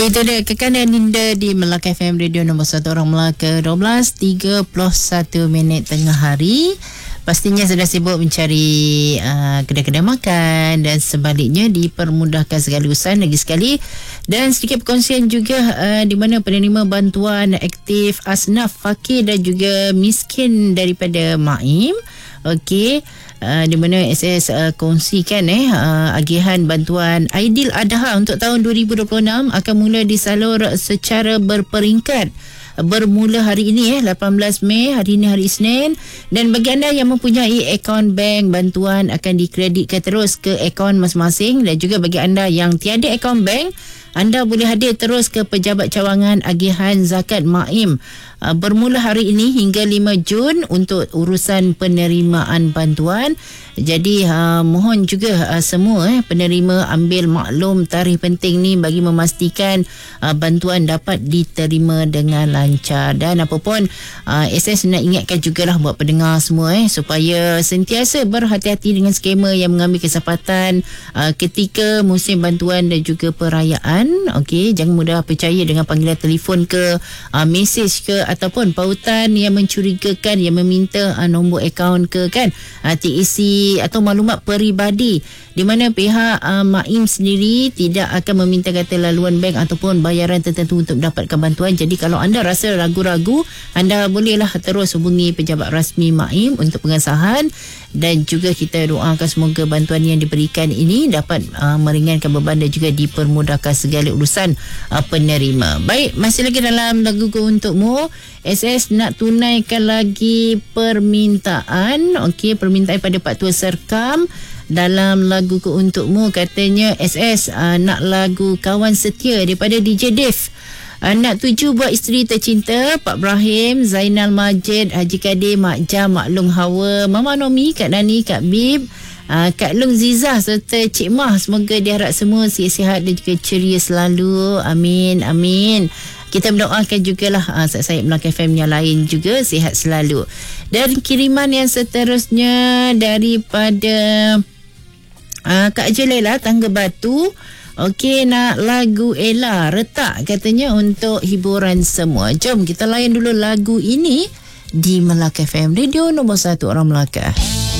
Itu dia kekanan Linda di Melaka FM Radio nombor 1 orang Melaka. 12:31 tengah hari. Pastinya sudah sibuk mencari kedai-kedai makan dan sebaliknya dipermudahkan segala urusan lagi sekali. Dan sedikit perkongsian juga di mana penerima bantuan aktif asnaf, fakir dan juga miskin daripada MAIM. Okey, di mana SS kongsikan agihan bantuan Aidil Adha untuk tahun 2026 akan mula disalur secara berperingkat. Bermula hari ini 18 Mei, hari ini hari Isnin, dan bagi anda yang mempunyai akaun bank, bantuan akan dikreditkan terus ke akaun masing-masing, dan juga bagi anda yang tiada akaun bank, anda boleh hadir terus ke pejabat cawangan agihan zakat MAIM bermula hari ini hingga 5 Jun untuk urusan penerimaan bantuan. Jadi mohon juga semua penerima ambil maklum tarikh penting ni bagi memastikan bantuan dapat diterima dengan lancar. Dan apapun SS nak ingatkan jugalah buat pendengar semua supaya sentiasa berhati-hati dengan skema yang mengambil kesempatan ketika musim bantuan dan juga perayaan. Okey, jangan mudah percaya dengan panggilan telefon ke mesej ke ataupun pautan yang mencurigakan, yang meminta nombor akaun ke TEC atau maklumat peribadi, di mana pihak MAIM sendiri tidak akan meminta kata laluan bank ataupun bayaran tertentu untuk mendapatkan bantuan. Jadi kalau anda rasa ragu-ragu, anda bolehlah terus hubungi pejabat rasmi MAIM untuk pengesahan, dan juga kita doakan semoga bantuan yang diberikan ini dapat meringankan beban dan juga dipermudahkan segala urusan penerima. Baik, masih lagi dalam lagu-Ku Untukmu. SS nak tunaikan lagi permintaan. Okey, permintaan pada Pak Tua Serkam. Dalam lagu-Ku Untukmu katanya SS nak lagu Kawan Setia daripada DJ Dave. Nak tuju buat isteri tercinta Pak Ibrahim, Zainal Majid, Haji Kadir, Mak Jam, Mak Long Hawa, Mama Nomi, Kak Nani, Kak Bib, Kak Long Zizah serta Cik Mah. Semoga diharap semua sihat-sihat dan juga ceria selalu. Amin, amin. Kita mendoakan jugalah Sayap Melaka FM yang lain juga sihat selalu. Dan kiriman yang seterusnya daripada Kak Jelela Tangga Batu. Okey, nak lagu Ella Retak katanya untuk hiburan semua. Jom kita layan dulu lagu ini di Melaka FM Radio nombor 1 orang Melaka.